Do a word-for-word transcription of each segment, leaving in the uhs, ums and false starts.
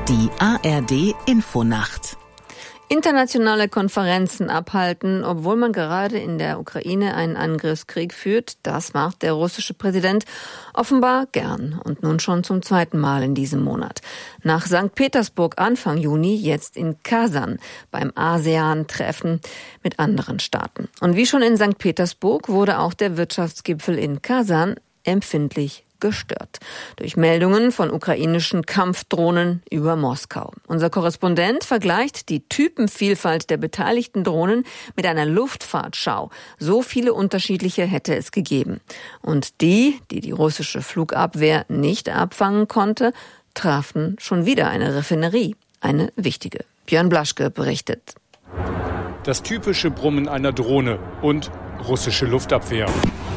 Die A R D-Infonacht. Internationale Konferenzen abhalten, obwohl man gerade in der Ukraine einen Angriffskrieg führt, das macht der russische Präsident offenbar gern und nun schon zum zweiten Mal in diesem Monat. Nach Sankt Petersburg Anfang Juni, jetzt in Kasan beim ASEAN-Treffen mit anderen Staaten. Und wie schon in Sankt Petersburg wurde auch der Wirtschaftsgipfel in Kasan empfindlich gestört durch Meldungen von ukrainischen Kampfdrohnen über Moskau. Unser Korrespondent vergleicht die Typenvielfalt der beteiligten Drohnen mit einer Luftfahrtschau. So viele unterschiedliche hätte es gegeben. Und die, die die russische Flugabwehr nicht abfangen konnte, trafen schon wieder eine Raffinerie, eine wichtige. Björn Blaschke berichtet. Das typische Brummen einer Drohne und russische Luftabwehr.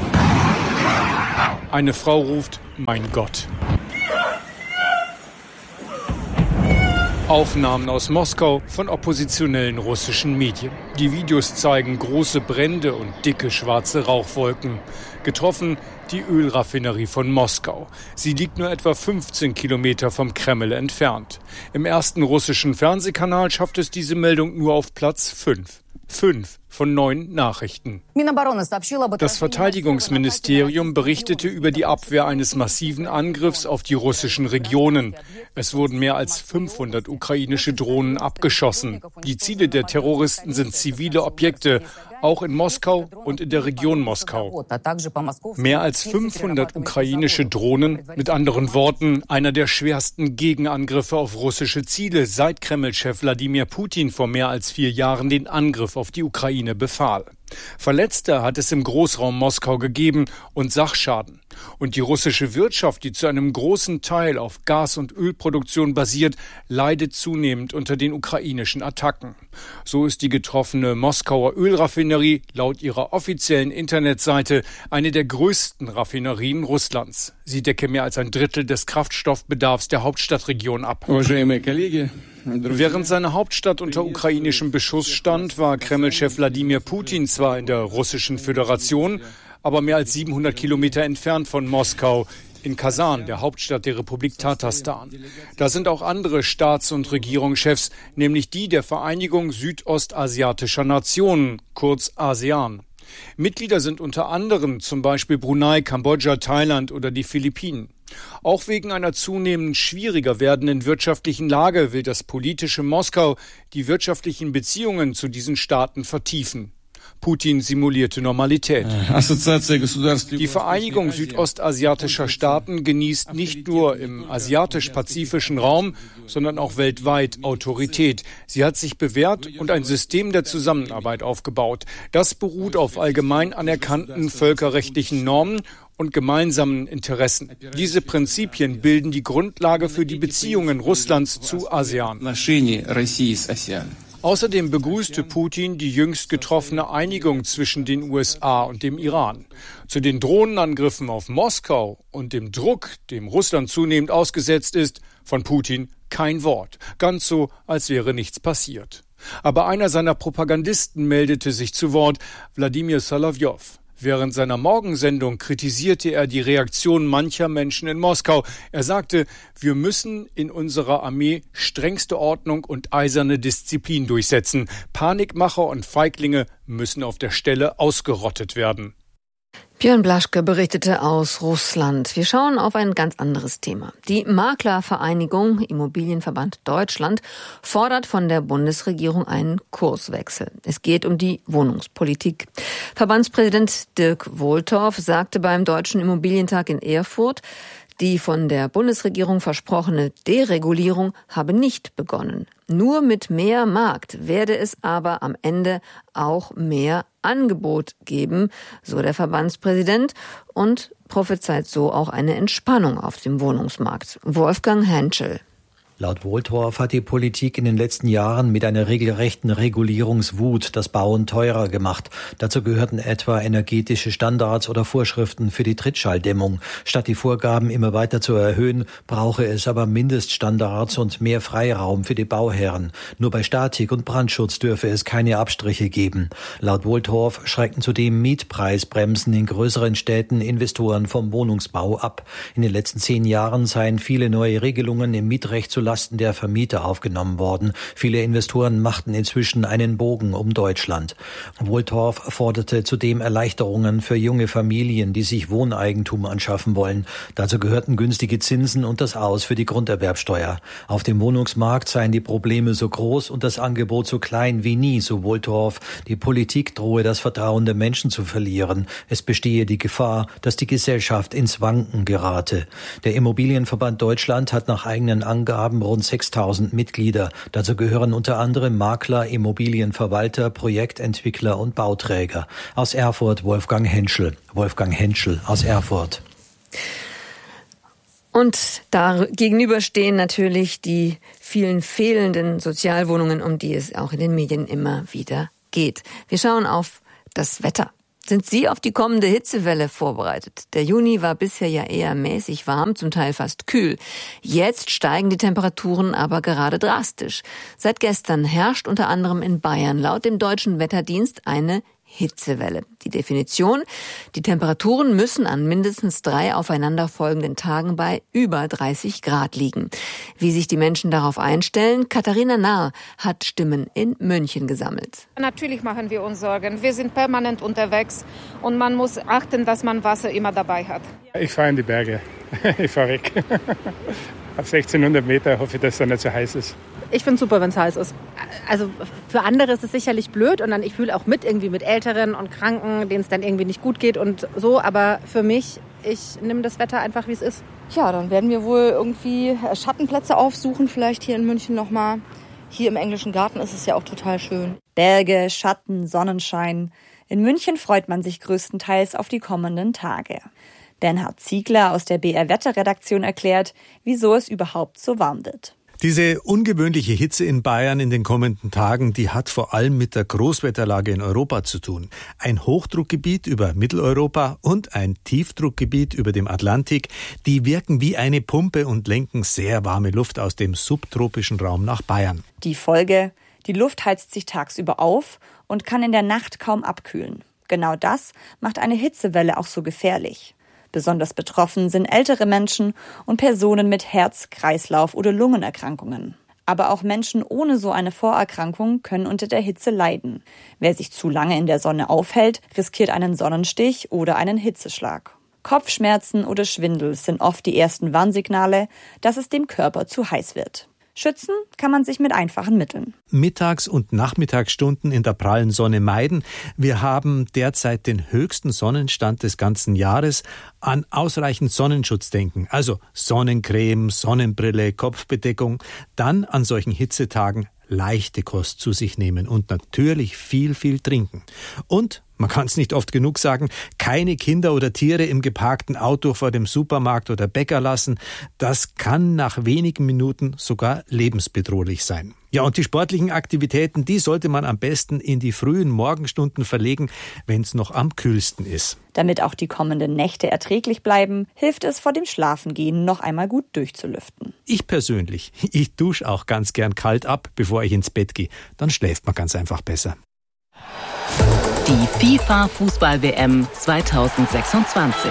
Eine Frau ruft, mein Gott. Aufnahmen aus Moskau von oppositionellen russischen Medien. Die Videos zeigen große Brände und dicke schwarze Rauchwolken. Getroffen die Ölraffinerie von Moskau. Sie liegt nur etwa fünfzehn Kilometer vom Kreml entfernt. Im ersten russischen Fernsehkanal schafft es diese Meldung nur auf Platz fünf. Fünf von neun Nachrichten. Das Verteidigungsministerium berichtete über die Abwehr eines massiven Angriffs auf die russischen Regionen. Es wurden mehr als fünfhundert ukrainische Drohnen abgeschossen. Die Ziele der Terroristen sind zivile Objekte, auch in Moskau und in der Region Moskau. Mehr als fünfhundert ukrainische Drohnen, mit anderen Worten, einer der schwersten Gegenangriffe auf russische Ziele, seit Kreml-Chef Wladimir Putin vor mehr als vier Jahren den Angriff auf die Ukraine befahl. Verletzte hat es im Großraum Moskau gegeben und Sachschaden. Und die russische Wirtschaft, die zu einem großen Teil auf Gas- und Ölproduktion basiert, leidet zunehmend unter den ukrainischen Attacken. So ist die getroffene Moskauer Ölraffinerie laut ihrer offiziellen Internetseite eine der größten Raffinerien Russlands. Sie decke mehr als ein Drittel des Kraftstoffbedarfs der Hauptstadtregion ab. Während seine Hauptstadt unter ukrainischem Beschuss stand, war Kreml-Chef Wladimir Putin zwar in der Russischen Föderation, aber mehr als siebenhundert Kilometer entfernt von Moskau, in Kasan, der Hauptstadt der Republik Tatarstan. Da sind auch andere Staats- und Regierungschefs, nämlich die der Vereinigung südostasiatischer Nationen, kurz ASEAN. Mitglieder sind unter anderem zum Beispiel Brunei, Kambodscha, Thailand oder die Philippinen. Auch wegen einer zunehmend schwieriger werdenden wirtschaftlichen Lage will das politische Moskau die wirtschaftlichen Beziehungen zu diesen Staaten vertiefen. Putin simulierte Normalität. Die Vereinigung südostasiatischer Staaten genießt nicht nur im asiatisch-pazifischen Raum, sondern auch weltweit Autorität. Sie hat sich bewährt und ein System der Zusammenarbeit aufgebaut. Das beruht auf allgemein anerkannten völkerrechtlichen Normen und gemeinsamen Interessen. Diese Prinzipien bilden die Grundlage für die Beziehungen Russlands zu ASEAN. Außerdem begrüßte Putin die jüngst getroffene Einigung zwischen den U S A und dem Iran. Zu den Drohnenangriffen auf Moskau und dem Druck, dem Russland zunehmend ausgesetzt ist, von Putin kein Wort. Ganz so, als wäre nichts passiert. Aber einer seiner Propagandisten meldete sich zu Wort, Wladimir Solowjow. Während seiner Morgensendung kritisierte er die Reaktion mancher Menschen in Moskau. Er sagte, wir müssen in unserer Armee strengste Ordnung und eiserne Disziplin durchsetzen. Panikmacher und Feiglinge müssen auf der Stelle ausgerottet werden. Björn Blaschke berichtete aus Russland. Wir schauen auf ein ganz anderes Thema. Die Maklervereinigung Immobilienverband Deutschland fordert von der Bundesregierung einen Kurswechsel. Es geht um die Wohnungspolitik. Verbandspräsident Dirk Wohltorf sagte beim Deutschen Immobilientag in Erfurt, die von der Bundesregierung versprochene Deregulierung habe nicht begonnen. Nur mit mehr Markt werde es aber am Ende auch mehr Angebot geben, so der Verbandspräsident, und prophezeit so auch eine Entspannung auf dem Wohnungsmarkt. Wolfgang Henschel. Laut Wohltorf hat die Politik in den letzten Jahren mit einer regelrechten Regulierungswut das Bauen teurer gemacht. Dazu gehörten etwa energetische Standards oder Vorschriften für die Trittschalldämmung. Statt die Vorgaben immer weiter zu erhöhen, brauche es aber Mindeststandards und mehr Freiraum für die Bauherren. Nur bei Statik und Brandschutz dürfe es keine Abstriche geben. Laut Wohltorf schreckten zudem Mietpreisbremsen in größeren Städten Investoren vom Wohnungsbau ab. In den letzten zehn Jahren seien viele neue Regelungen im Mietrecht zu zulasten der Vermieter aufgenommen worden. Viele Investoren machten inzwischen einen Bogen um Deutschland. Wohltorf forderte zudem Erleichterungen für junge Familien, die sich Wohneigentum anschaffen wollen. Dazu gehörten günstige Zinsen und das Aus für die Grunderwerbsteuer. Auf dem Wohnungsmarkt seien die Probleme so groß und das Angebot so klein wie nie, so Wohltorf. Die Politik drohe das Vertrauen der Menschen zu verlieren. Es bestehe die Gefahr, dass die Gesellschaft ins Wanken gerate. Der Immobilienverband Deutschland hat nach eigenen Angaben rund sechstausend Mitglieder. Dazu gehören unter anderem Makler, Immobilienverwalter, Projektentwickler und Bauträger. Aus Erfurt Wolfgang Henschel. Wolfgang Henschel aus Erfurt. Und da gegenüber stehen natürlich die vielen fehlenden Sozialwohnungen, um die es auch in den Medien immer wieder geht. Wir schauen auf das Wetter. Sind Sie auf die kommende Hitzewelle vorbereitet? Der Juni war bisher ja eher mäßig warm, zum Teil fast kühl. Jetzt steigen die Temperaturen aber gerade drastisch. Seit gestern herrscht unter anderem in Bayern laut dem Deutschen Wetterdienst eine Hitzewelle. Die Definition: Die Temperaturen müssen an mindestens drei aufeinanderfolgenden Tagen bei über dreißig Grad liegen. Wie sich die Menschen darauf einstellen? Katharina Nahr hat Stimmen in München gesammelt. Natürlich machen wir uns Sorgen. Wir sind permanent unterwegs und man muss achten, dass man Wasser immer dabei hat. Ich fahre in die Berge. Ich fahre weg. Auf sechzehnhundert Meter hoffe ich, dass es dann nicht so heiß ist. Ich finde es super, wenn es heiß ist. Also für andere ist es sicherlich blöd und dann ich fühle auch mit irgendwie mit Älteren und Kranken, denen es dann irgendwie nicht gut geht und so. Aber für mich, ich nehme das Wetter einfach, wie es ist. Ja, dann werden wir wohl irgendwie Schattenplätze aufsuchen, vielleicht hier in München nochmal. Hier im Englischen Garten ist es ja auch total schön. Berge, Schatten, Sonnenschein. In München freut man sich größtenteils auf die kommenden Tage. Bernhard Ziegler aus der B R-Wetterredaktion erklärt, wieso es überhaupt so warm wird. Diese ungewöhnliche Hitze in Bayern in den kommenden Tagen, die hat vor allem mit der Großwetterlage in Europa zu tun. Ein Hochdruckgebiet über Mitteleuropa und ein Tiefdruckgebiet über dem Atlantik, die wirken wie eine Pumpe und lenken sehr warme Luft aus dem subtropischen Raum nach Bayern. Die Folge: Die Luft heizt sich tagsüber auf und kann in der Nacht kaum abkühlen. Genau das macht eine Hitzewelle auch so gefährlich. Besonders betroffen sind ältere Menschen und Personen mit Herz-, Kreislauf- oder Lungenerkrankungen. Aber auch Menschen ohne so eine Vorerkrankung können unter der Hitze leiden. Wer sich zu lange in der Sonne aufhält, riskiert einen Sonnenstich oder einen Hitzeschlag. Kopfschmerzen oder Schwindel sind oft die ersten Warnsignale, dass es dem Körper zu heiß wird. Schützen kann man sich mit einfachen Mitteln. Mittags- und Nachmittagsstunden in der prallen Sonne meiden. Wir haben derzeit den höchsten Sonnenstand des ganzen Jahres. An ausreichend Sonnenschutz denken, also Sonnencreme, Sonnenbrille, Kopfbedeckung. Dann an solchen Hitzetagen leichte Kost zu sich nehmen und natürlich viel, viel trinken. Und man kann es nicht oft genug sagen, keine Kinder oder Tiere im geparkten Auto vor dem Supermarkt oder Bäcker lassen. Das kann nach wenigen Minuten sogar lebensbedrohlich sein. Ja, und die sportlichen Aktivitäten, die sollte man am besten in die frühen Morgenstunden verlegen, wenn es noch am kühlsten ist. Damit auch die kommenden Nächte erträglich bleiben, hilft es vor dem Schlafengehen noch einmal gut durchzulüften. Ich persönlich, ich dusche auch ganz gern kalt ab, bevor ich ins Bett gehe. Dann schläft man ganz einfach besser. Die FIFA-Fußball-W M zweitausendsechsundzwanzig.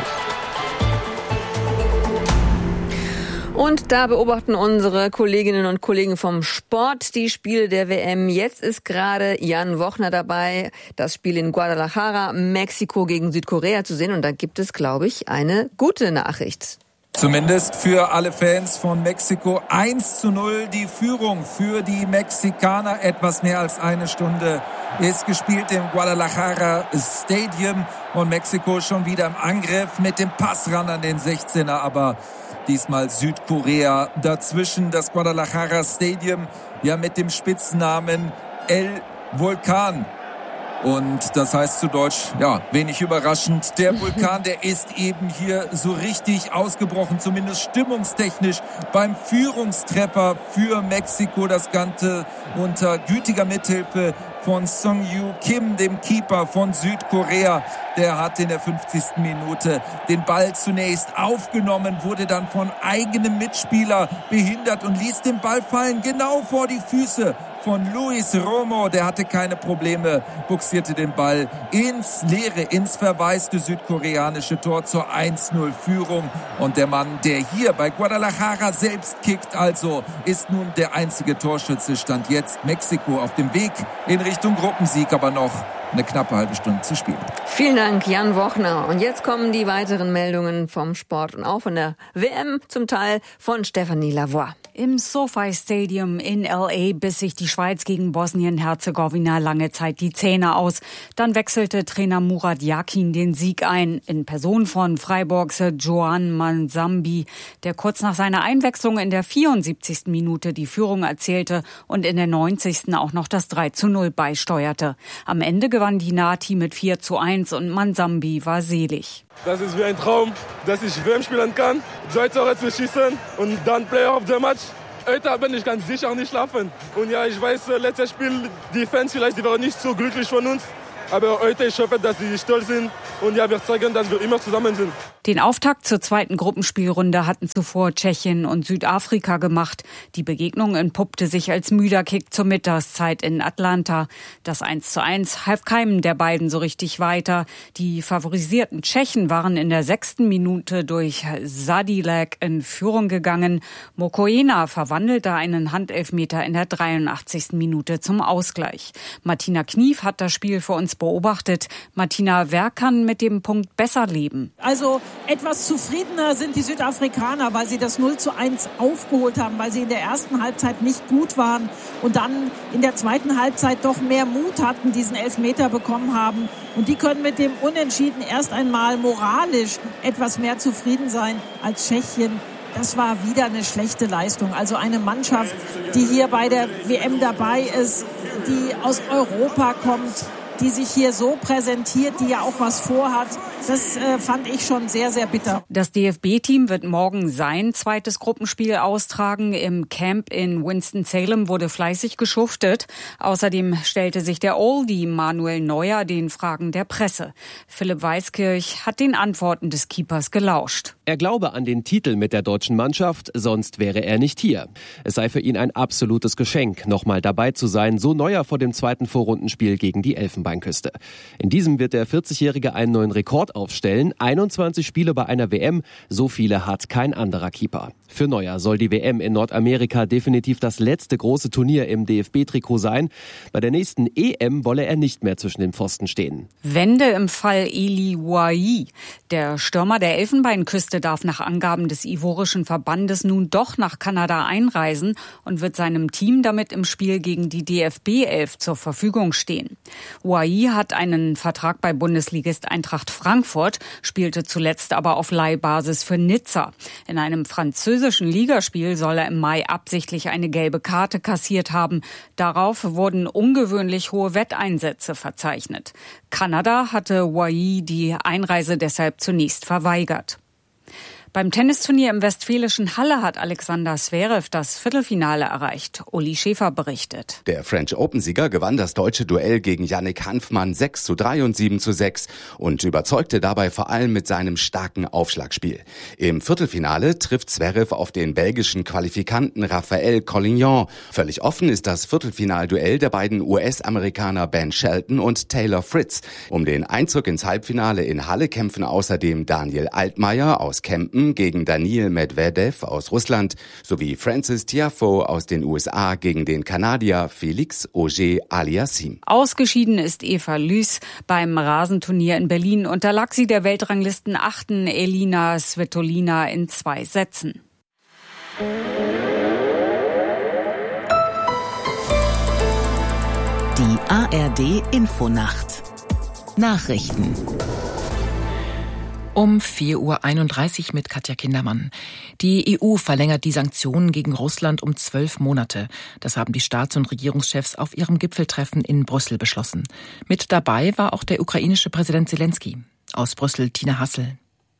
Und da beobachten unsere Kolleginnen und Kollegen vom Sport die Spiele der W M. Jetzt ist gerade Jan Wochner dabei, das Spiel in Guadalajara, Mexiko gegen Südkorea zu sehen. Und da gibt es, glaube ich, eine gute Nachricht. Zumindest für alle Fans von Mexiko. eins zu null die Führung für die Mexikaner. Etwas mehr als eine Stunde ist gespielt im Guadalajara Stadium. Und Mexiko schon wieder im Angriff mit dem Pass ran an den sechzehner. Aber diesmal Südkorea dazwischen. Das Guadalajara Stadium ja mit dem Spitznamen El Vulkan. Und das heißt zu Deutsch, ja, wenig überraschend, der Vulkan, der ist eben hier so richtig ausgebrochen, zumindest stimmungstechnisch beim Führungstreffer für Mexiko. Das Ganze unter gütiger Mithilfe von Sung-Yu Kim, dem Keeper von Südkorea. Der hat in der fünfzigsten Minute den Ball zunächst aufgenommen, wurde dann von eigenem Mitspieler behindert und ließ den Ball fallen, genau vor die Füße von Luis Romo. Der hatte keine Probleme, buxierte den Ball ins Leere, ins verwaiste südkoreanische Tor zur eins null Führung. Und der Mann, der hier bei Guadalajara selbst kickt, also ist nun der einzige Torschütze, stand jetzt Mexiko auf dem Weg in Richtung Gruppensieg, aber noch eine knappe halbe Stunde zu spielen. Vielen Dank, Jan Wochner. Und jetzt kommen die weiteren Meldungen vom Sport und auch von der W M, zum Teil von Stephanie Lavoie. Im SoFi Stadium in L A biss sich die Schweiz gegen Bosnien-Herzegowina lange Zeit die Zähne aus. Dann wechselte Trainer Murat Yakin den Sieg ein, in Person von Freiburgs Joan Manzambi, der kurz nach seiner Einwechslung in der vierundsiebzigsten Minute die Führung erzählte und in der neunzigsten auch noch das drei zu null beisteuerte. Am Ende gewann die Nati mit vier zu eins und Manzambi war selig. Das ist wie ein Traum, dass ich W M spielen kann, zwei Tore zu schießen und dann Player of the Match. Heute bin ich ganz sicher nicht schlafen. Und ja, ich weiß, letztes Spiel, die Fans vielleicht, die waren nicht so glücklich von uns. Aber heute, ich hoffe, dass sie stolz sind und ja, wir zeigen, dass wir immer zusammen sind. Den Auftakt zur zweiten Gruppenspielrunde hatten zuvor Tschechien und Südafrika gemacht. Die Begegnung entpuppte sich als müder Kick zur Mittagszeit in Atlanta. Das eins zu eins half keinem der beiden so richtig weiter. Die favorisierten Tschechen waren in der sechsten Minute durch Sadilek in Führung gegangen. Mokoena verwandelte einen Handelfmeter in der dreiundachtzigsten Minute zum Ausgleich. Martina Knief hat das Spiel für uns beobachtet. Martina, wer kann mit dem Punkt besser leben? Also etwas zufriedener sind die Südafrikaner, weil sie das null zu eins aufgeholt haben, weil sie in der ersten Halbzeit nicht gut waren und dann in der zweiten Halbzeit doch mehr Mut hatten, diesen Elfmeter bekommen haben. Und die können mit dem Unentschieden erst einmal moralisch etwas mehr zufrieden sein als Tschechien. Das war wieder eine schlechte Leistung. Also eine Mannschaft, die hier bei der W M dabei ist, die aus Europa kommt, die sich hier so präsentiert, die ja auch was vorhat. Das äh, fand ich schon sehr, sehr bitter. Das D F B-Team wird morgen sein zweites Gruppenspiel austragen. Im Camp in Winston-Salem wurde fleißig geschuftet. Außerdem stellte sich der Oldie Manuel Neuer den Fragen der Presse. Philipp Weiskirch hat den Antworten des Keepers gelauscht. Er glaube an den Titel mit der deutschen Mannschaft, sonst wäre er nicht hier. Es sei für ihn ein absolutes Geschenk, nochmal dabei zu sein, so Neuer vor dem zweiten Vorrundenspiel gegen die Elfenbeinküste. In diesem wird der vierzigjährige einen neuen Rekord aufstellen. einundzwanzig Spiele bei einer W M, so viele hat kein anderer Keeper. Für Neuer soll die W M in Nordamerika definitiv das letzte große Turnier im D F B-Trikot sein. Bei der nächsten E M wolle er nicht mehr zwischen den Pfosten stehen. Wende im Fall Eli Wahi. Der Stürmer der Elfenbeinküste darf nach Angaben des ivorischen Verbandes nun doch nach Kanada einreisen und wird seinem Team damit im Spiel gegen die D F B elf zur Verfügung stehen. Wahi hat einen Vertrag bei Bundesligist Eintracht Frankfurt, spielte zuletzt aber auf Leihbasis für Nizza. In einem französischen Ligaspiel soll er im Mai absichtlich eine gelbe Karte kassiert haben. Darauf wurden ungewöhnlich hohe Wetteinsätze verzeichnet. Kanada hatte Wahi die Einreise deshalb zunächst verweigert. Beim Tennisturnier im westfälischen Halle hat Alexander Zverev das Viertelfinale erreicht. Uli Schäfer berichtet. Der French Open-Sieger gewann das deutsche Duell gegen Yannick Hanfmann sechs zu drei und sieben zu sechs und überzeugte dabei vor allem mit seinem starken Aufschlagspiel. Im Viertelfinale trifft Zverev auf den belgischen Qualifikanten Raphael Collignon. Völlig offen ist das Viertelfinalduell der beiden U S-Amerikaner Ben Shelton und Taylor Fritz. Um den Einzug ins Halbfinale in Halle kämpfen außerdem Daniel Altmaier aus Kempten gegen Daniil Medvedev aus Russland sowie Francis Tiafoe aus den U S A gegen den Kanadier Felix Auger-Aliassime. Ausgeschieden ist Eva Lys. Beim Rasenturnier in Berlin unterlag sie der Weltranglisten achten Elina Svitolina in zwei Sätzen. Die A R D Infonacht. Nachrichten. Um vier Uhr einunddreißig mit Katja Kindermann. Die E U verlängert die Sanktionen gegen Russland um zwölf Monate. Das haben die Staats- und Regierungschefs auf ihrem Gipfeltreffen in Brüssel beschlossen. Mit dabei war auch der ukrainische Präsident Zelensky. Aus Brüssel Tina Hassel.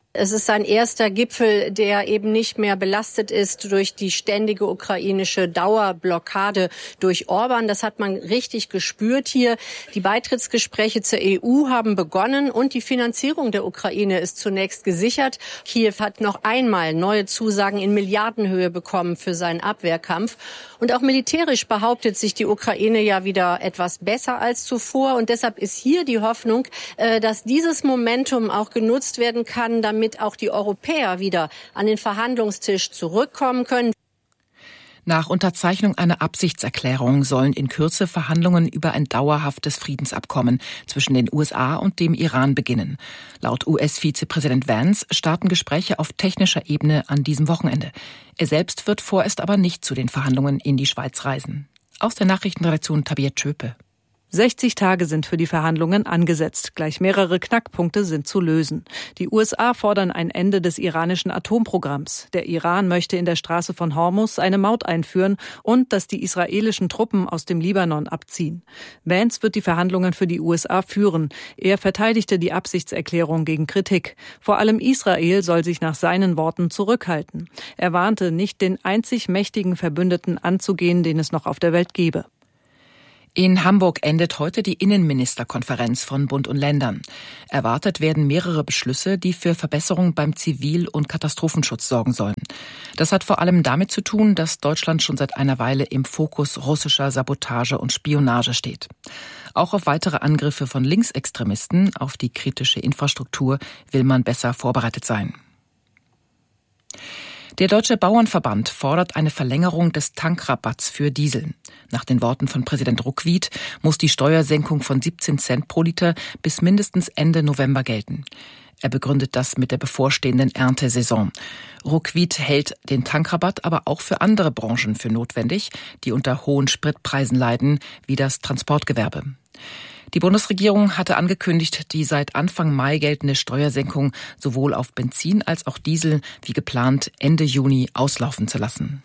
Es ist sein erster Gipfel, der eben nicht mehr belastet ist durch die ständige ukrainische Dauerblockade durch Orban. Das hat man richtig gespürt hier. Die Beitrittsgespräche zur E U haben begonnen und die Finanzierung der Ukraine ist zunächst gesichert. Kiew hat noch einmal neue Zusagen in Milliardenhöhe bekommen für seinen Abwehrkampf. Und auch militärisch behauptet sich die Ukraine ja wieder etwas besser als zuvor. Und deshalb ist hier die Hoffnung, dass dieses Momentum auch genutzt werden kann, damit damit auch die Europäer wieder an den Verhandlungstisch zurückkommen können. Nach Unterzeichnung einer Absichtserklärung sollen in Kürze Verhandlungen über ein dauerhaftes Friedensabkommen zwischen den U S A und dem Iran beginnen. Laut U S-Vizepräsident Vance starten Gespräche auf technischer Ebene an diesem Wochenende. Er selbst wird vorerst aber nicht zu den Verhandlungen in die Schweiz reisen. Aus der Nachrichtenredaktion Tabia Tschöpe. sechzig Tage sind für die Verhandlungen angesetzt. Gleich mehrere Knackpunkte sind zu lösen. Die U S A fordern ein Ende des iranischen Atomprogramms. Der Iran möchte in der Straße von Hormuz eine Maut einführen und dass die israelischen Truppen aus dem Libanon abziehen. Vance wird die Verhandlungen für die U S A führen. Er verteidigte die Absichtserklärung gegen Kritik. Vor allem Israel soll sich nach seinen Worten zurückhalten. Er warnte, nicht den einzig mächtigen Verbündeten anzugehen, den es noch auf der Welt gebe. In Hamburg endet heute die Innenministerkonferenz von Bund und Ländern. Erwartet werden mehrere Beschlüsse, die für Verbesserungen beim Zivil- und Katastrophenschutz sorgen sollen. Das hat vor allem damit zu tun, dass Deutschland schon seit einer Weile im Fokus russischer Sabotage und Spionage steht. Auch auf weitere Angriffe von Linksextremisten auf die kritische Infrastruktur will man besser vorbereitet sein. Der Deutsche Bauernverband fordert eine Verlängerung des Tankrabatts für Diesel. Nach den Worten von Präsident Ruckwied muss die Steuersenkung von siebzehn Cent pro Liter bis mindestens Ende November gelten. Er begründet das mit der bevorstehenden Erntesaison. Ruckwied hält den Tankrabatt aber auch für andere Branchen für notwendig, die unter hohen Spritpreisen leiden, wie das Transportgewerbe. Die Bundesregierung hatte angekündigt, die seit Anfang Mai geltende Steuersenkung sowohl auf Benzin als auch Diesel wie geplant Ende Juni auslaufen zu lassen.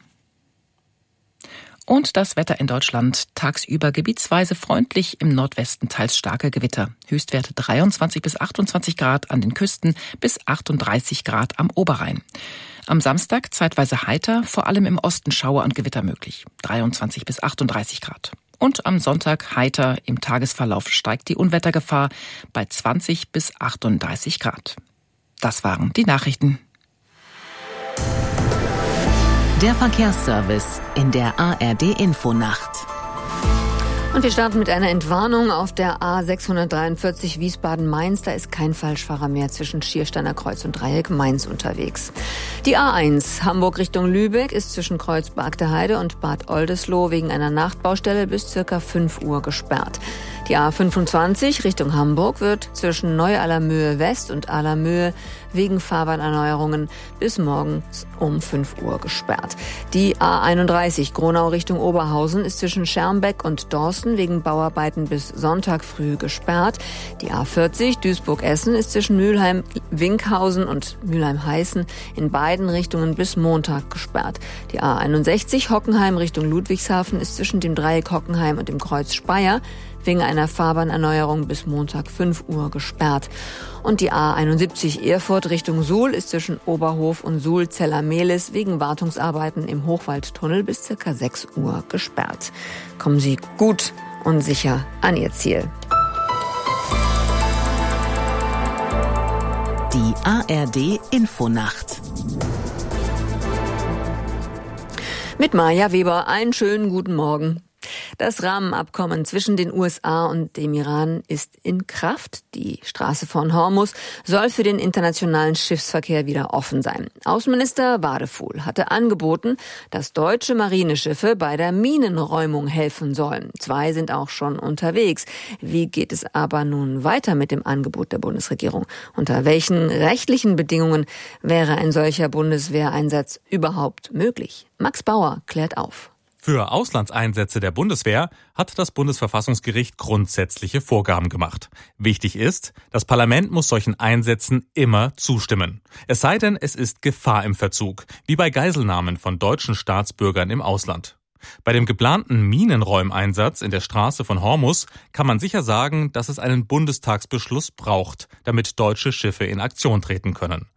Und das Wetter in Deutschland: tagsüber gebietsweise freundlich, im Nordwesten teils starke Gewitter. Höchstwerte dreiundzwanzig bis achtundzwanzig Grad an den Küsten bis achtunddreißig Grad am Oberrhein. Am Samstag zeitweise heiter, vor allem im Osten Schauer und Gewitter möglich. dreiundzwanzig bis achtunddreißig Grad. Und am Sonntag heiter, im Tagesverlauf steigt die Unwettergefahr bei zwanzig bis achtunddreißig Grad. Das waren die Nachrichten. Der Verkehrsservice in der A R D-Infonacht. Und wir starten mit einer Entwarnung auf der A sechshundertdreiundvierzig Wiesbaden-Mainz. Da ist kein Falschfahrer mehr zwischen Schiersteiner Kreuz und Dreieck Mainz unterwegs. Die A eins Hamburg Richtung Lübeck ist zwischen Kreuzberg der Heide und Bad Oldesloe wegen einer Nachtbaustelle bis circa fünf Uhr gesperrt. Die A fünfundzwanzig Richtung Hamburg wird zwischen Neu-Allermöhe West und Allermöhe wegen Fahrbahnerneuerungen bis morgens um fünf Uhr gesperrt. Die A einunddreißig Gronau Richtung Oberhausen ist zwischen Schermbeck und Dorsten wegen Bauarbeiten bis Sonntag früh gesperrt. Die A vierzig Duisburg-Essen ist zwischen Mülheim-Winkhausen und Mülheim-Heißen in beiden Richtungen bis Montag gesperrt. Die A einundsechzig Hockenheim Richtung Ludwigshafen ist zwischen dem Dreieck Hockenheim und dem Kreuz Speyer wegen einer Fahrbahnerneuerung bis Montag fünf Uhr gesperrt. Und die A einundsiebzig Erfurt Richtung Suhl ist zwischen Oberhof und Suhl-Zellermehlis wegen Wartungsarbeiten im Hochwaldtunnel bis circa sechs Uhr gesperrt. Kommen Sie gut und sicher an Ihr Ziel. Die A R D-Infonacht. Mit Maja Weber einen schönen guten Morgen. Das Rahmenabkommen zwischen den U S A und dem Iran ist in Kraft. Die Straße von Hormuz soll für den internationalen Schiffsverkehr wieder offen sein. Außenminister Wadefuhl hatte angeboten, dass deutsche Marineschiffe bei der Minenräumung helfen sollen. Zwei sind auch schon unterwegs. Wie geht es aber nun weiter mit dem Angebot der Bundesregierung? Unter welchen rechtlichen Bedingungen wäre ein solcher Bundeswehreinsatz überhaupt möglich? Max Bauer klärt auf. Für Auslandseinsätze der Bundeswehr hat das Bundesverfassungsgericht grundsätzliche Vorgaben gemacht. Wichtig ist, das Parlament muss solchen Einsätzen immer zustimmen. Es sei denn, es ist Gefahr im Verzug, wie bei Geiselnahmen von deutschen Staatsbürgern im Ausland. Bei dem geplanten Minenräumeinsatz in der Straße von Hormuz kann man sicher sagen, dass es einen Bundestagsbeschluss braucht, damit deutsche Schiffe in Aktion treten können.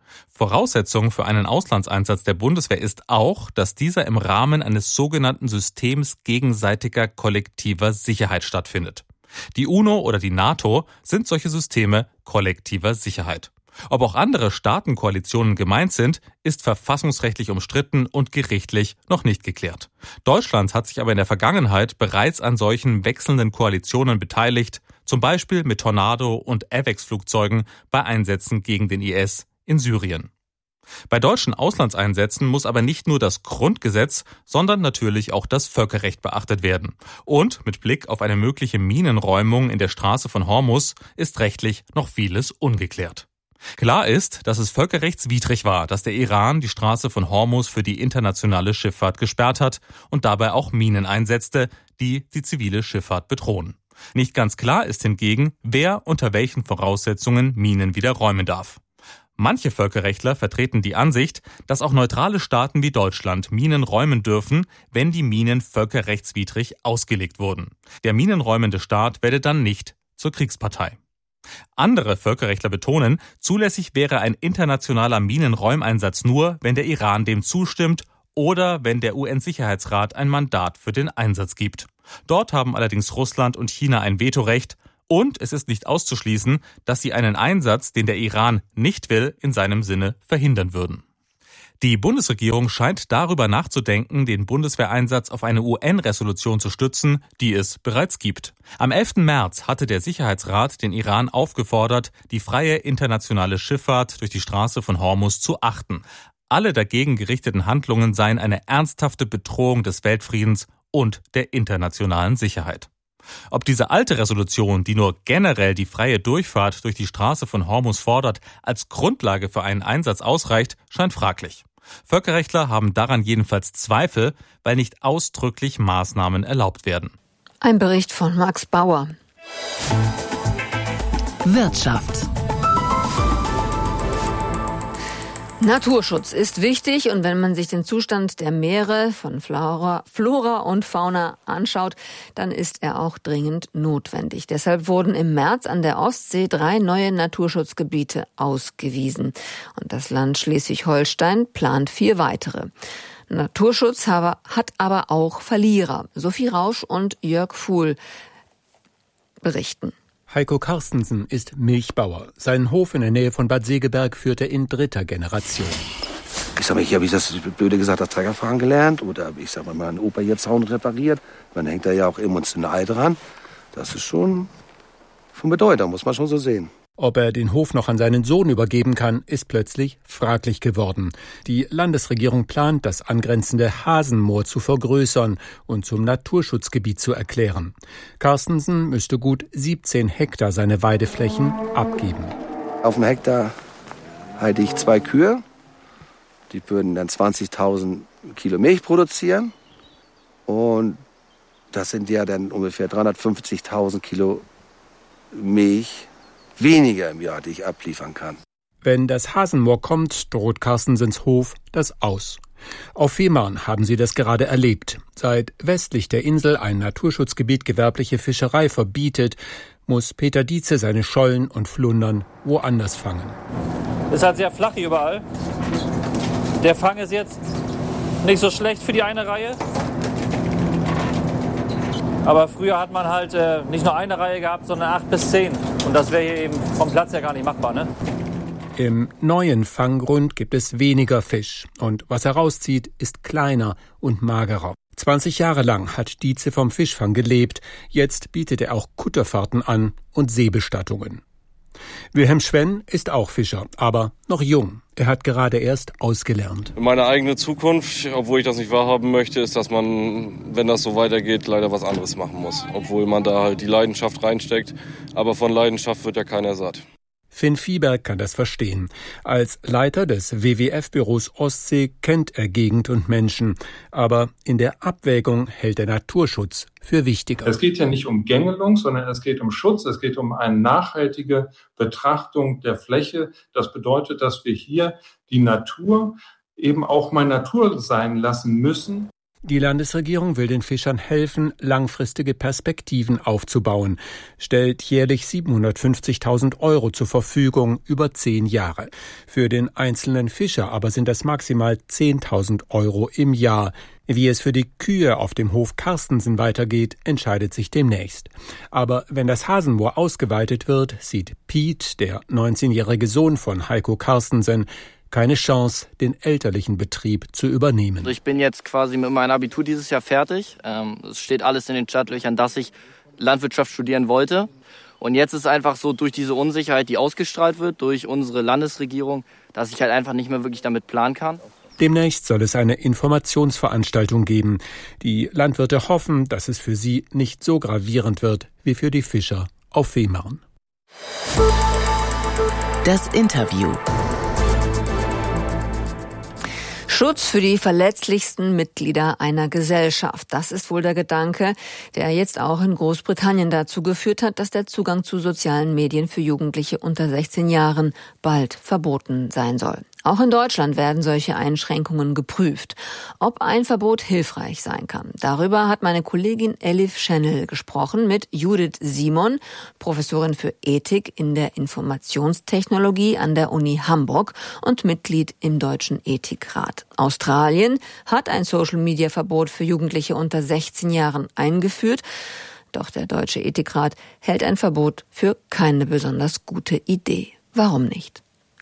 Voraussetzung für einen Auslandseinsatz der Bundeswehr ist auch, dass dieser im Rahmen eines sogenannten Systems gegenseitiger kollektiver Sicherheit stattfindet. Die UNO oder die NATO sind solche Systeme kollektiver Sicherheit. Ob auch andere Staatenkoalitionen gemeint sind, ist verfassungsrechtlich umstritten und gerichtlich noch nicht geklärt. Deutschland hat sich aber in der Vergangenheit bereits an solchen wechselnden Koalitionen beteiligt, zum Beispiel mit Tornado- und AWACS-Flugzeugen bei Einsätzen gegen den I S in Syrien. Bei deutschen Auslandseinsätzen muss aber nicht nur das Grundgesetz, sondern natürlich auch das Völkerrecht beachtet werden. Und mit Blick auf eine mögliche Minenräumung in der Straße von Hormuz ist rechtlich noch vieles ungeklärt. Klar ist, dass es völkerrechtswidrig war, dass der Iran die Straße von Hormuz für die internationale Schifffahrt gesperrt hat und dabei auch Minen einsetzte, die die zivile Schifffahrt bedrohen. Nicht ganz klar ist hingegen, wer unter welchen Voraussetzungen Minen wieder räumen darf. Manche Völkerrechtler vertreten die Ansicht, dass auch neutrale Staaten wie Deutschland Minen räumen dürfen, wenn die Minen völkerrechtswidrig ausgelegt wurden. Der minenräumende Staat werde dann nicht zur Kriegspartei. Andere Völkerrechtler betonen, zulässig wäre ein internationaler Minenräumeinsatz nur, wenn der Iran dem zustimmt oder wenn der U N-Sicherheitsrat ein Mandat für den Einsatz gibt. Dort haben allerdings Russland und China ein Vetorecht und es ist nicht auszuschließen, dass sie einen Einsatz, den der Iran nicht will, in seinem Sinne verhindern würden. Die Bundesregierung scheint darüber nachzudenken, den Bundeswehreinsatz auf eine U N-Resolution zu stützen, die es bereits gibt. Am elften März hatte der Sicherheitsrat den Iran aufgefordert, die freie internationale Schifffahrt durch die Straße von Hormuz zu achten. Alle dagegen gerichteten Handlungen seien eine ernsthafte Bedrohung des Weltfriedens und der internationalen Sicherheit. Ob diese alte Resolution, die nur generell die freie Durchfahrt durch die Straße von Hormuz fordert, als Grundlage für einen Einsatz ausreicht, scheint fraglich. Völkerrechtler haben daran jedenfalls Zweifel, weil nicht ausdrücklich Maßnahmen erlaubt werden. Ein Bericht von Max Bauer. Wirtschaft. Naturschutz ist wichtig und wenn man sich den Zustand der Meere von Flora, Flora und Fauna anschaut, dann ist er auch dringend notwendig. Deshalb wurden im März an der Ostsee drei neue Naturschutzgebiete ausgewiesen. Und das Land Schleswig-Holstein plant vier weitere. Naturschutz hat aber auch Verlierer. Sophie Rausch und Jörg Fuhl berichten. Heiko Carstensen ist Milchbauer. Seinen Hof in der Nähe von Bad Segeberg führt er in dritter Generation. Ich sag mal, hier habe ich das blöde gesagt, das Trägerfahren gelernt. Oder ich sag mal, mein Opa hier Zaun repariert. Man hängt da ja auch emotional dran. Das ist schon von Bedeutung, muss man schon so sehen. Ob er den Hof noch an seinen Sohn übergeben kann, ist plötzlich fraglich geworden. Die Landesregierung plant, das angrenzende Hasenmoor zu vergrößern und zum Naturschutzgebiet zu erklären. Carstensen müsste gut siebzehn Hektar seine Weideflächen abgeben. Auf dem Hektar halte ich zwei Kühe. Die würden dann zwanzigtausend Kilo Milch produzieren. Und das sind ja dann ungefähr dreihundertfünfzigtausend Kilo Milch weniger im Jahr, die ich abliefern kann. Wenn das Hasenmoor kommt, droht Carstensens Hof das Aus. Auf Fehmarn haben sie das gerade erlebt. Seit westlich der Insel ein Naturschutzgebiet gewerbliche Fischerei verbietet, muss Peter Dietze seine Schollen und Flundern woanders fangen. Es ist halt sehr flach hier überall. Der Fang ist jetzt nicht so schlecht für die eine Reihe. Aber früher hat man halt äh, nicht nur eine Reihe gehabt, sondern acht bis zehn. Und das wäre hier eben vom Platz her gar nicht machbar, ne? Im neuen Fanggrund gibt es weniger Fisch. Und was herauszieht, ist kleiner und magerer. zwanzig Jahre lang hat Dietze vom Fischfang gelebt. Jetzt bietet er auch Kutterfahrten an und Seebestattungen. Wilhelm Schwenn ist auch Fischer, aber noch jung. Er hat gerade erst ausgelernt. Meine eigene Zukunft, obwohl ich das nicht wahrhaben möchte, ist, dass man, wenn das so weitergeht, leider was anderes machen muss. Obwohl man da halt die Leidenschaft reinsteckt. Aber von Leidenschaft wird ja keiner satt. Finn Fieberg kann das verstehen. Als Leiter des W W F-Büros Ostsee kennt er Gegend und Menschen. Aber in der Abwägung hält der Naturschutz für wichtiger. Es geht ja nicht um Gängelung, sondern es geht um Schutz. Es geht um eine nachhaltige Betrachtung der Fläche. Das bedeutet, dass wir hier die Natur eben auch mal Natur sein lassen müssen. Die Landesregierung will den Fischern helfen, langfristige Perspektiven aufzubauen, stellt jährlich siebenhundertfünfzigtausend Euro zur Verfügung über zehn Jahre. Für den einzelnen Fischer aber sind das maximal zehntausend Euro im Jahr. Wie es für die Kühe auf dem Hof Carstensen weitergeht, entscheidet sich demnächst. Aber wenn das Hasenmoor ausgeweitet wird, sieht Piet, der neunzehnjährige Sohn von Heiko Carstensen, keine Chance, den elterlichen Betrieb zu übernehmen. Also ich bin jetzt quasi mit meinem Abitur dieses Jahr fertig. Ähm, es steht alles in den Startlöchern, dass ich Landwirtschaft studieren wollte. Und jetzt ist einfach so durch diese Unsicherheit, die ausgestrahlt wird durch unsere Landesregierung, dass ich halt einfach nicht mehr wirklich damit planen kann. Demnächst soll es eine Informationsveranstaltung geben. Die Landwirte hoffen, dass es für sie nicht so gravierend wird wie für die Fischer auf Fehmarn. Das Interview. Schutz für die verletzlichsten Mitglieder einer Gesellschaft. Das ist wohl der Gedanke, der jetzt auch in Großbritannien dazu geführt hat, dass der Zugang zu sozialen Medien für Jugendliche unter sechzehn Jahren bald verboten sein soll. Auch in Deutschland werden solche Einschränkungen geprüft. Ob ein Verbot hilfreich sein kann, darüber hat meine Kollegin Elif Schennel gesprochen mit Judith Simon, Professorin für Ethik in der Informationstechnologie an der Uni Hamburg und Mitglied im Deutschen Ethikrat. Australien hat ein Social-Media-Verbot für Jugendliche unter sechzehn Jahren eingeführt. Doch der Deutsche Ethikrat hält ein Verbot für keine besonders gute Idee. Warum nicht?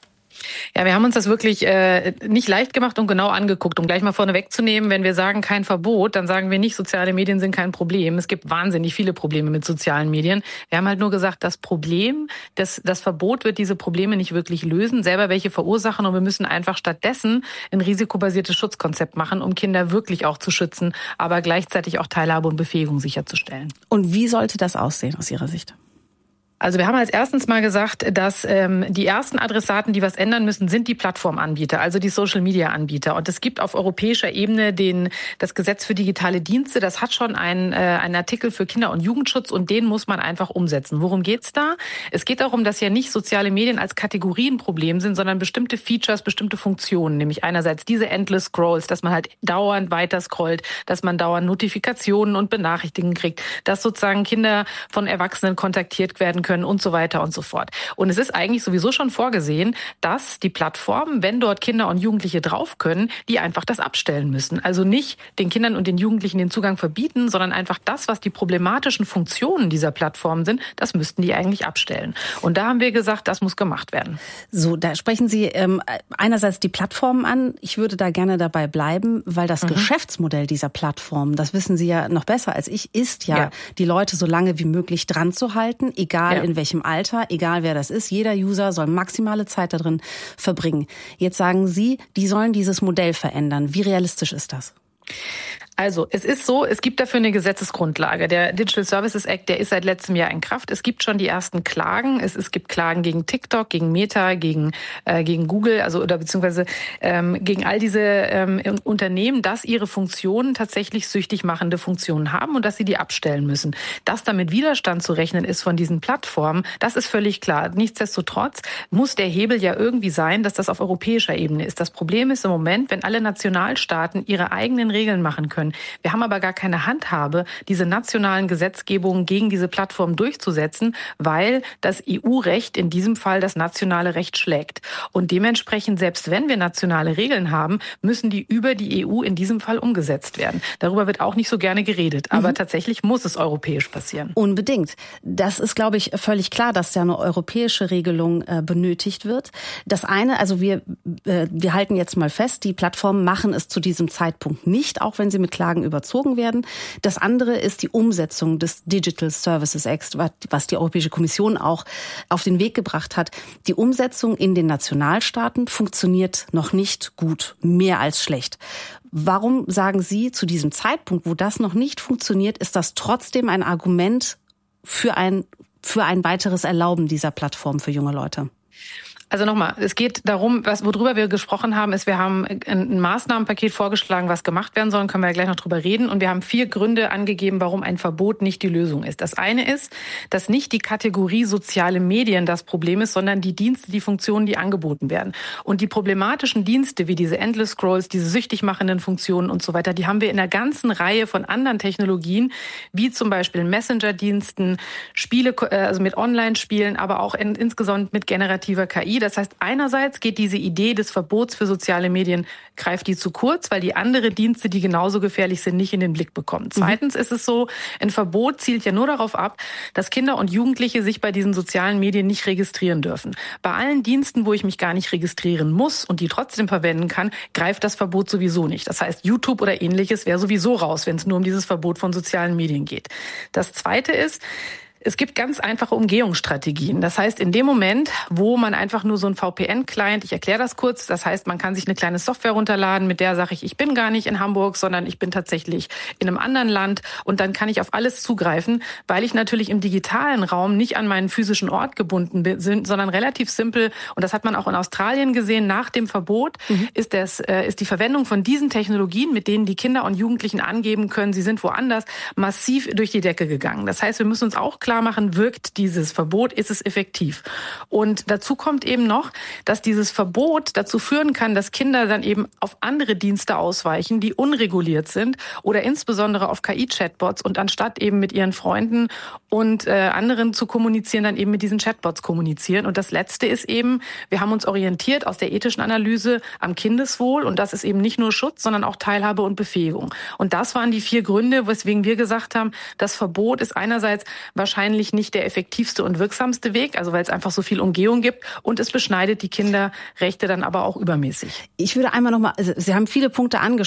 Ja, wir haben uns das wirklich äh, nicht leicht gemacht und genau angeguckt, um gleich mal vorne wegzunehmen. Wenn wir sagen kein Verbot, dann sagen wir nicht, soziale Medien sind kein Problem. Es gibt wahnsinnig viele Probleme mit sozialen Medien. Wir haben halt nur gesagt, das Problem, das, das Verbot wird diese Probleme nicht wirklich lösen, selber welche verursachen, und wir müssen einfach stattdessen ein risikobasiertes Schutzkonzept machen, um Kinder wirklich auch zu schützen, aber gleichzeitig auch Teilhabe und Befähigung sicherzustellen. Und wie sollte das aussehen aus Ihrer Sicht? Also wir haben als erstens mal gesagt, dass ähm, die ersten Adressaten, die was ändern müssen, sind die Plattformanbieter, also die Social-Media-Anbieter. Und es gibt auf europäischer Ebene den, das Gesetz für digitale Dienste. Das hat schon einen, äh, einen Artikel für Kinder- und Jugendschutz, und den muss man einfach umsetzen. Worum geht's da? Es geht darum, dass ja nicht soziale Medien als Kategorie ein Problem sind, sondern bestimmte Features, bestimmte Funktionen. Nämlich einerseits diese Endless Scrolls, dass man halt dauernd weiter scrollt, dass man dauernd Notifikationen und Benachrichtigungen kriegt, dass sozusagen Kinder von Erwachsenen kontaktiert werden können und so weiter und so fort. Und es ist eigentlich sowieso schon vorgesehen, dass die Plattformen, wenn dort Kinder und Jugendliche drauf können, die einfach das abstellen müssen. Also nicht den Kindern und den Jugendlichen den Zugang verbieten, sondern einfach das, was die problematischen Funktionen dieser Plattformen sind, das müssten die eigentlich abstellen. Und da haben wir gesagt, das muss gemacht werden. So, da sprechen Sie ähm, einerseits die Plattformen an. Ich würde da gerne dabei bleiben, weil das mhm. Geschäftsmodell dieser Plattformen, das wissen Sie ja noch besser als ich, ist ja, ja. die Leute so lange wie möglich dran zu halten, egal ja. in welchem Alter, egal wer das ist. Jeder User soll maximale Zeit darin verbringen. Jetzt sagen Sie, die sollen dieses Modell verändern. Wie realistisch ist das? Also, es ist so, es gibt dafür eine Gesetzesgrundlage. Der Digital Services Act, der ist seit letztem Jahr in Kraft. Es gibt schon die ersten Klagen. Es, es gibt Klagen gegen TikTok, gegen Meta, gegen, äh, gegen Google, also, oder beziehungsweise, ähm, gegen all diese, ähm, Unternehmen, dass ihre Funktionen tatsächlich süchtig machende Funktionen haben und dass sie die abstellen müssen. Dass damit Widerstand zu rechnen ist von diesen Plattformen, das ist völlig klar. Nichtsdestotrotz muss der Hebel ja irgendwie sein, dass das auf europäischer Ebene ist. Das Problem ist im Moment, wenn alle Nationalstaaten ihre eigenen Regeln machen können. Wir haben aber gar keine Handhabe, diese nationalen Gesetzgebungen gegen diese Plattformen durchzusetzen, weil das E U-Recht in diesem Fall das nationale Recht schlägt. Und dementsprechend, selbst wenn wir nationale Regeln haben, müssen die über die E U in diesem Fall umgesetzt werden. Darüber wird auch nicht so gerne geredet, aber mhm. tatsächlich muss es europäisch passieren. Unbedingt. Das ist, glaube ich, völlig klar, dass ja eine europäische Regelung äh, benötigt wird. Das eine, also wir, äh, wir halten jetzt mal fest, die Plattformen machen es zu diesem Zeitpunkt nicht, auch wenn sie mit Klagen überzogen werden. Das andere ist die Umsetzung des Digital Services Act, was die Europäische Kommission auch auf den Weg gebracht hat. Die Umsetzung in den Nationalstaaten funktioniert noch nicht gut, mehr als schlecht. Warum sagen Sie, zu diesem Zeitpunkt, wo das noch nicht funktioniert, ist das trotzdem ein Argument für ein, für ein weiteres Erlauben dieser Plattform für junge Leute? Also nochmal, es geht darum, was, worüber wir gesprochen haben, ist, wir haben ein Maßnahmenpaket vorgeschlagen, was gemacht werden soll, können wir ja gleich noch drüber reden. Und wir haben vier Gründe angegeben, warum ein Verbot nicht die Lösung ist. Das eine ist, dass nicht die Kategorie soziale Medien das Problem ist, sondern die Dienste, die Funktionen, die angeboten werden. Und die problematischen Dienste, wie diese Endless Scrolls, diese süchtig machenden Funktionen und so weiter, die haben wir in einer ganzen Reihe von anderen Technologien, wie zum Beispiel Messenger-Diensten, Spiele, also mit Online-Spielen, aber auch in, insgesamt mit generativer K I. Das heißt, einerseits geht diese Idee des Verbots für soziale Medien, greift die zu kurz, weil die andere Dienste, die genauso gefährlich sind, nicht in den Blick bekommen. Zweitens ist es so, ein Verbot zielt ja nur darauf ab, dass Kinder und Jugendliche sich bei diesen sozialen Medien nicht registrieren dürfen. Bei allen Diensten, wo ich mich gar nicht registrieren muss und die trotzdem verwenden kann, greift das Verbot sowieso nicht. Das heißt, YouTube oder Ähnliches wäre sowieso raus, wenn es nur um dieses Verbot von sozialen Medien geht. Das Zweite ist, es gibt ganz einfache Umgehungsstrategien. Das heißt, in dem Moment, wo man einfach nur so ein V P N-Client, ich erkläre das kurz, das heißt, man kann sich eine kleine Software runterladen, mit der sage ich, ich bin gar nicht in Hamburg, sondern ich bin tatsächlich in einem anderen Land und dann kann ich auf alles zugreifen, weil ich natürlich im digitalen Raum nicht an meinen physischen Ort gebunden bin, sondern relativ simpel, und das hat man auch in Australien gesehen, nach dem Verbot mhm. ist, das, äh, ist die Verwendung von diesen Technologien, mit denen die Kinder und Jugendlichen angeben können, sie sind woanders, massiv durch die Decke gegangen. Das heißt, wir müssen uns auch klar machen, wirkt dieses Verbot, ist es effektiv? Und dazu kommt eben noch, dass dieses Verbot dazu führen kann, dass Kinder dann eben auf andere Dienste ausweichen, die unreguliert sind oder insbesondere auf K I-Chatbots und anstatt eben mit ihren Freunden und äh, anderen zu kommunizieren, dann eben mit diesen Chatbots kommunizieren. Und das Letzte ist eben, wir haben uns orientiert aus der ethischen Analyse am Kindeswohl und das ist eben nicht nur Schutz, sondern auch Teilhabe und Befähigung. Und das waren die vier Gründe, weswegen wir gesagt haben, das Verbot ist einerseits wahrscheinlich nicht der effektivste und wirksamste Weg, also weil es einfach so viel Umgehung gibt und es beschneidet die Kinderrechte dann aber auch übermäßig. Ich würde einmal noch mal, also Sie haben viele Punkte angesprochen.